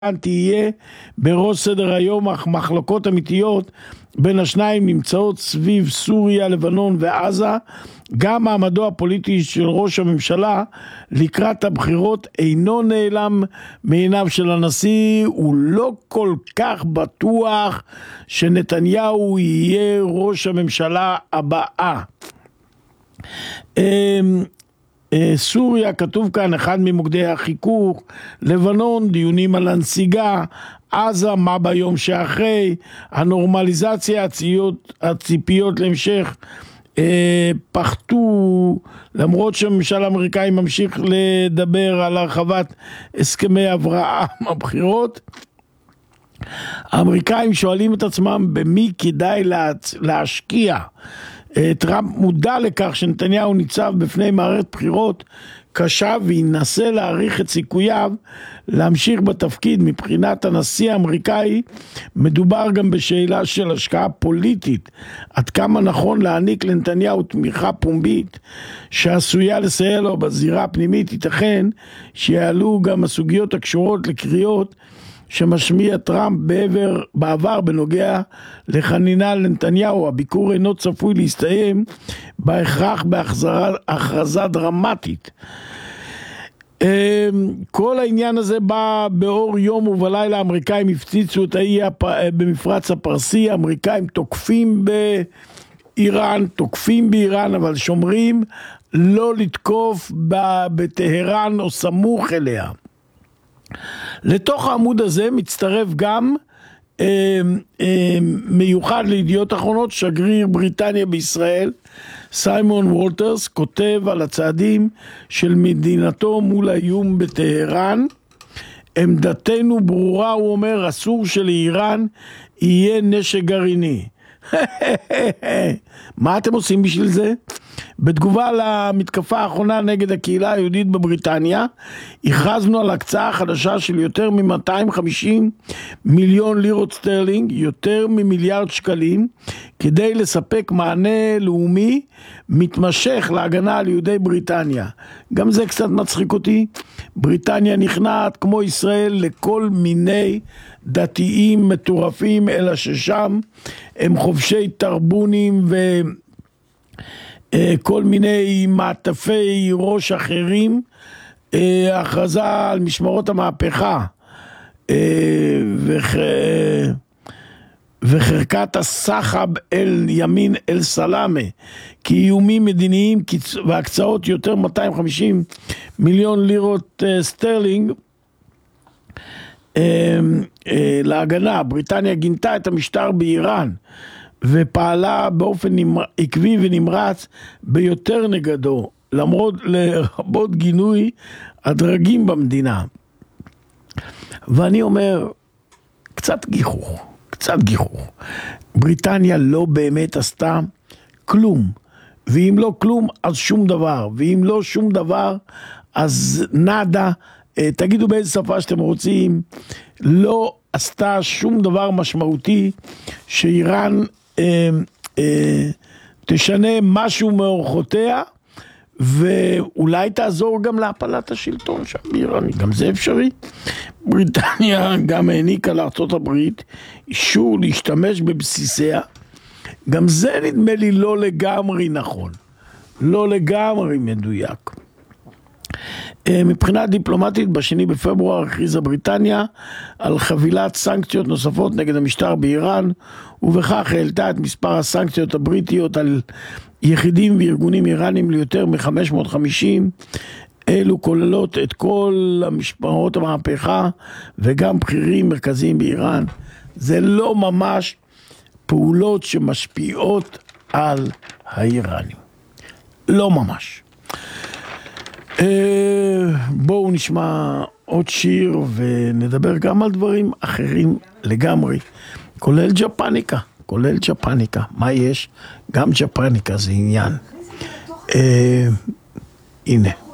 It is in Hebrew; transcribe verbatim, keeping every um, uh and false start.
תהיה בראש סדר היום, אך מחלוקות אמיתיות בין השניים נמצאות סביב סוריה, לבנון ועזה. גם מעמדו הפוליטי של ראש הממשלה לקראת הבחירות אינו נעלם מעיניו של הנשיא. הוא לא כל כך בטוח שנתניהו יהיה ראש הממשלה הבאה. סוריה, כתוב כאן, אחד ממוקדי החיכוך. לבנון, דיונים על הנסיגה. עזה, מה ביום שאחרי. הנורמליזציה, הציפיות, הציפיות להמשך אה, פחתו, למרות שהממשל האמריקאי ממשיך לדבר על הרחבת הסכמי אברהם. הבחירות, האמריקאים שואלים את עצמם במי כדאי להצ... להשקיע. טראמפ מודע לכך שנתניהו ניצב בפני מערכת בחירות קשה וינסה להעריך את סיכוייו להמשיך בתפקיד. מבחינת הנשיא האמריקאי מדובר גם בשאלה של השקעה פוליטית, עד כמה נכון להעניק לנתניהו תמיכה פומבית שעשויה לסייע לו בזירה הפנימית. ייתכן שיעלו גם הסוגיות הקשורות לקריאות שמשמיע טראמפ בעבר, בעבר בנוגע לחנינה לנתניהו. הביקור אינו צפוי להסתיים בהכרח בהכרזה דרמטית. כל העניין הזה בא באור יום ובלילה. האמריקאים הפציצו את האי במפרץ הפרסי. האמריקאים תוקפים באיראן, תוקפים באיראן, אבל שומרים לא לתקוף בטהרן או סמוך אליה. לתוך העמוד הזה מצטרף גם אה, אה, מיוחד לידיעות אחרונות, שגריר בריטניה בישראל סיימון וולטרס כותב על הצעדים של מדינתו מול האיום בטהרן. עמדתנו ברורה, הוא אומר, אסור שלאיראן יהיה נשק גרעיני. מה אתם עושים בשביל זה? בתגובה למתקפה האחרונה נגד הקהילה היהודית בבריטניה, הכרזנו על הקצאה חדשה של יותר מ-מאתיים וחמישים מיליון לירות סטרלינג, יותר ממיליארד שקלים, כדי לספק מענה לאומי מתמשך להגנה על יהודי בריטניה. גם זה קצת מצחיק אותי. בריטניה נכנעת כמו ישראל לכל מיני דתיים מטורפים, אלא ששם הם חובשי תרבונים ו... כל מיני מעטפי ראש אחרים. הכרזה על משמרות המהפכה וחרקת הסחב אל ימין אל סלאמה כאיומים מדיניים והקצאות יותר מאתיים וחמישים מיליון לירות סטרלינג להגנה. בריטניה גינתה את המשטר באיראן ופעלה באופן עקבי ונמרץ ביותר נגדו, למרות לרבות גינוי הדרגים במדינה. ואני אומר, קצת גיחוך, קצת גיחוך. בריטניה לא באמת עשתה כלום, ואם לא כלום אז שום דבר, ואם לא שום דבר אז נדה. תגידו באיזה שפה שאתם רוצים. לא עשתה שום דבר משמעותי שאיראן אה, אה, תשנה משהו מאורחותיה, ואולי תעזור גם להפלת השלטון שם באיראן. גם זה אפשרי. בריטניה גם העניקה לארצות הברית אישור להשתמש בבסיסיה. גם זה נדמה לי לא לגמרי נכון, לא לגמרי מדויק. מבחינה דיפלומטית, בשני בפברואר הכריזה בריטניה על חבילת סנקציות נוספות נגד המשטר באיראן, ובכך העלתה את מספר הסנקציות הבריטיות על יחידים וארגונים איראנים ליותר מ-חמש מאות וחמישים. אלו כוללות את כל המשמרות המהפכה וגם בכירים מרכזיים באיראן. זה לא ממש פעולות שמשפיעות על האיראנים, לא ממש. בואו נשמע עוד שיר ונדבר גם על דברים אחרים לגמרי, כולל ג'פניקה, כולל ג'פניקה. מה יש? גם ג'פניקה זה עניין. הנה.